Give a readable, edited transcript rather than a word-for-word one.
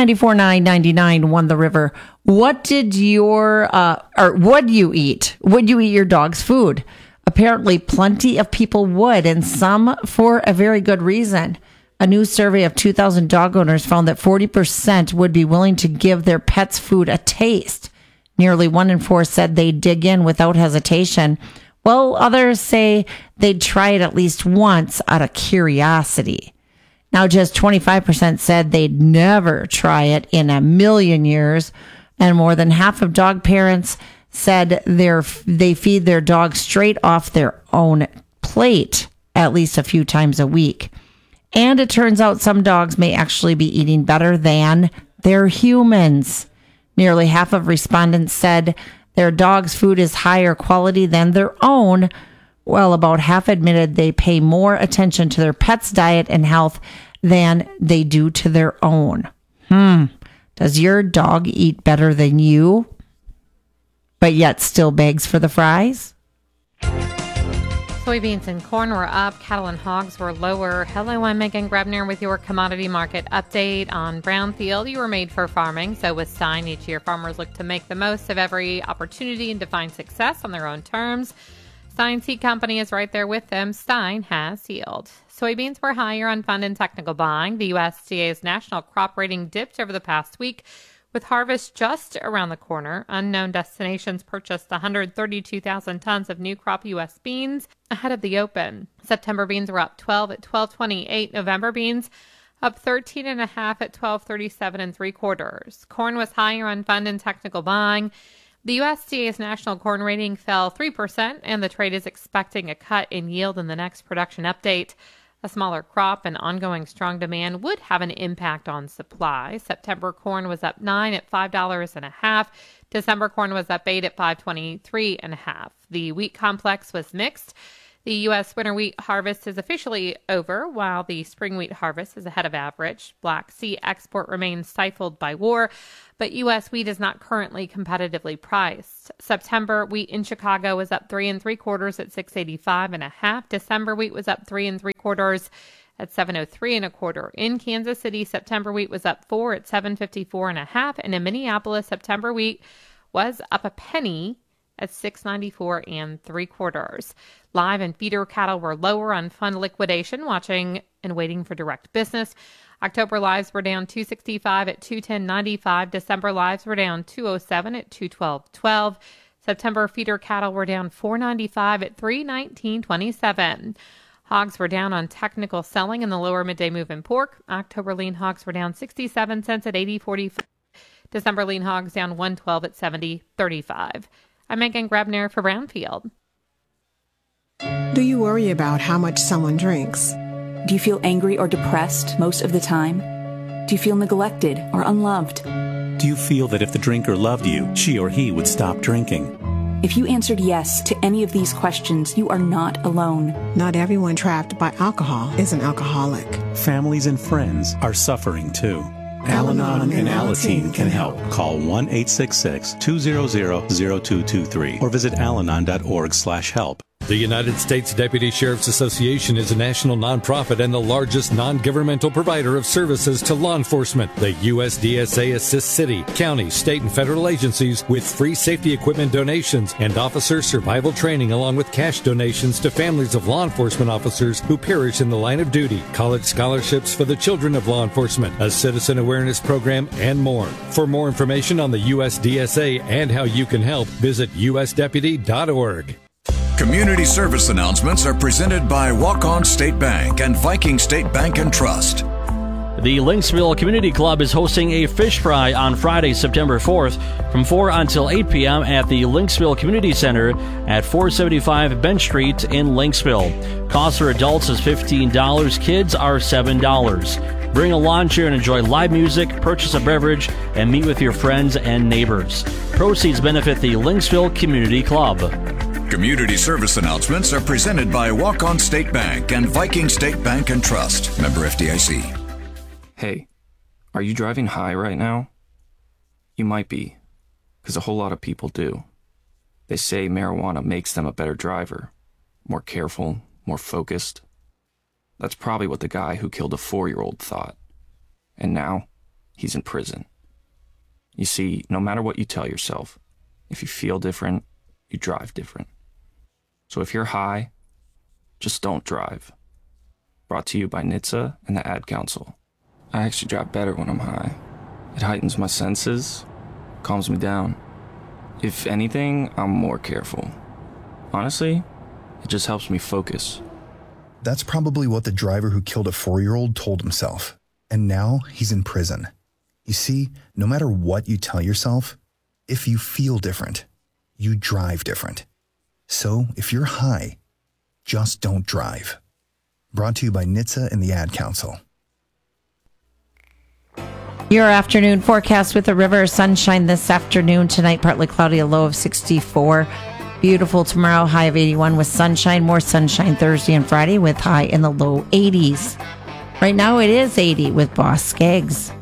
$294,999 won the river. What did would you eat? Would you eat your dog's food? Apparently, plenty of people would, and some for a very good reason. A new survey of 2,000 dog owners found that 40% would be willing to give their pet's food a taste. Nearly 1 in 4 said they'd dig in without hesitation, while others say they'd try it at least once out of curiosity. Now, just 25% said they'd never try it in a million years, and more than half of dog parents said they feed their dog straight off their own plate at least a few times a week. And it turns out some dogs may actually be eating better than their humans. Nearly half of respondents said their dog's food is higher quality than their own, while about half admitted they pay more attention to their pet's diet and health than they do to their own. Does your dog eat better than you, but yet still begs for the fries? Soybeans and corn were up. Cattle and hogs were lower. Hello, I'm Megan Grebner with your commodity market update. On Brownfield, you were made for farming. So with Stein, each year farmers look to make the most of every opportunity and define success on their own terms. Stein Seed Company is right there with them. Stein has yield. Soybeans were higher on fund and technical buying. The USDA's national crop rating dipped over the past week, with harvest just around the corner. Unknown Destinations purchased 132,000 tons of new crop U.S. beans ahead of the open. September beans were up 12 at $12.28. November beans up 13.5 at $12.37 3/4. Corn was higher on fund and technical buying. The USDA's national corn rating fell 3%, and the trade is expecting a cut in yield in the next production update. A smaller crop and ongoing strong demand would have an impact on supply. September corn was up 9 at $5.50. December corn was up 8 at $5.23.5. The wheat complex was mixed. The U.S. winter wheat harvest is officially over, while the spring wheat harvest is ahead of average. Black Sea export remains stifled by war, but U.S. wheat is not currently competitively priced. September wheat in Chicago was up 3 3/4 at $6.85.5. December wheat was up 3 3/4 at $7.03 1/4. In Kansas City, September wheat was up 4 at $7.54.5, and in Minneapolis, September wheat was up a penny at $6.94 3/4. Live and feeder cattle were lower on fund liquidation, watching and waiting for direct business. October lives were down 265 at 210.95. December lives were down 207 at 212.12. September feeder cattle were down 495 at 319.27. Hogs were down on technical selling in the lower midday move in pork. October lean hogs were down 67 cents at 80.45. December lean hogs down 112 at 70.35. I'm Megan Grebner for Brownfield. Do you worry about how much someone drinks? Do you feel angry or depressed most of the time? Do you feel neglected or unloved? Do you feel that if the drinker loved you, she or he would stop drinking? If you answered yes to any of these questions, you are not alone. Not everyone trapped by alcohol is an alcoholic. Families and friends are suffering too. Al-Anon and Alateen can help. Call 1-866-200-0223 or visit alanon.org/help. The United States Deputy Sheriff's Association is a national nonprofit and the largest non-governmental provider of services to law enforcement. The USDSA assists city, county, state, and federal agencies with free safety equipment donations and officer survival training, along with cash donations to families of law enforcement officers who perish in the line of duty, college scholarships for the children of law enforcement, a citizen awareness program, and more. For more information on the USDSA and how you can help, visit usdeputy.org. Community service announcements are presented by Walk-On State Bank and Viking State Bank and Trust. The Lynxville Community Club is hosting a fish fry on Friday, September 4th from 4 until 8 p.m. at the Lynxville Community Center at 475 Bench Street in Lynxville. Cost for adults is $15. Kids are $7. Bring a lawn chair and enjoy live music, purchase a beverage, and meet with your friends and neighbors. Proceeds benefit the Lynxville Community Club. Community service announcements are presented by Walk-On State Bank and Viking State Bank and Trust. Member FDIC. Hey, are you driving high right now? You might be, because a whole lot of people do. They say marijuana makes them a better driver, more careful, more focused. That's probably what the guy who killed a 4-year-old thought. And now, he's in prison. You see, no matter what you tell yourself, if you feel different, you drive different. So if you're high, just don't drive. Brought to you by NHTSA and the Ad Council. I actually drive better when I'm high. It heightens my senses, calms me down. If anything, I'm more careful. Honestly, it just helps me focus. That's probably what the driver who killed a 4-year-old told himself. And now he's in prison. You see, no matter what you tell yourself, if you feel different, you drive different. So if you're high, just don't drive. Brought to you by NHTSA and the Ad Council. Your afternoon forecast with the river. Sunshine this afternoon. Tonight, partly cloudy, a low of 64. Beautiful tomorrow, high of 81 with sunshine. More sunshine Thursday and Friday with high in the low 80s. Right now, it is 80 with Boss Skaggs.